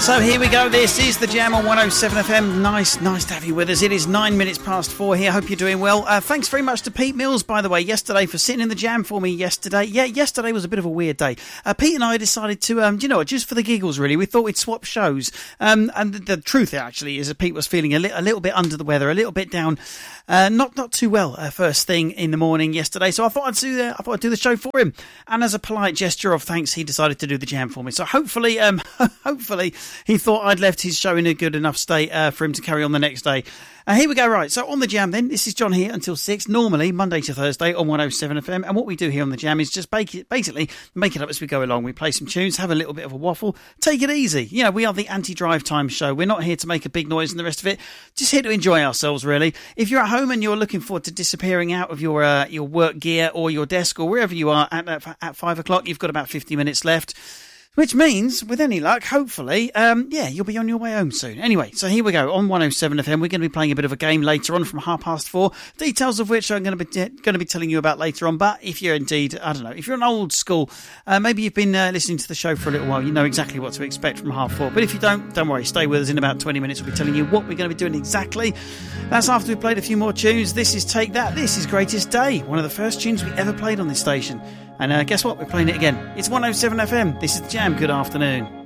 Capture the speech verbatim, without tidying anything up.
So here we go. This is the Jam on one oh seven F M. Nice, nice to have you with us. It is nine minutes past four here. Hope you're doing well. Uh, thanks very much to Pete Mills, by the way, yesterday for sitting in the Jam for me yesterday. Yeah, yesterday was a bit of a weird day. Uh, Pete and I decided to, um, do you know what, just for the giggles, really. We thought we'd swap shows. Um, and the, the truth, actually, is that Pete was feeling a, li- a little bit under the weather, a little bit down, uh, not not too well uh, first thing in the morning yesterday. So I thought I'd do the, I thought I'd do the show for him. And as a polite gesture of thanks, he decided to do the Jam for me. So hopefully, um, hopefully, he thought I'd left his show in a good enough state uh, for him to carry on the next day. Uh, here we go, right. So on the Jam then, this is John here until six, normally Monday to Thursday on one oh seven F M. And what we do here on the Jam is just bake it, basically make it up as we go along. We play some tunes, have a little bit of a waffle, take it easy. You know, we are the anti-drive time show. We're not here to make a big noise and the rest of it. Just here to enjoy ourselves, really. If you're at home and you're looking forward to disappearing out of your uh, your work gear or your desk or wherever you are at, at, at five o'clock, you've got about fifty minutes left. Which means, with any luck, hopefully, um, yeah, you'll be on your way home soon. Anyway, so here we go. On one oh seven F M, we're going to be playing a bit of a game later on from half past four. Details of which I'm going to be going to be telling you about later on. But if you're indeed, I don't know, if you're an old school, uh, maybe you've been uh, listening to the show for a little while, you know exactly what to expect from half four. But if you don't, don't worry, stay with us. In about twenty minutes, we'll be telling you what we're going to be doing exactly. That's after we've played a few more tunes. This is Take That. This is Greatest Day, one of the first tunes we ever played on this station. And uh, guess what? We're playing it again. It's one oh seven F M. This is the Jam. Good afternoon.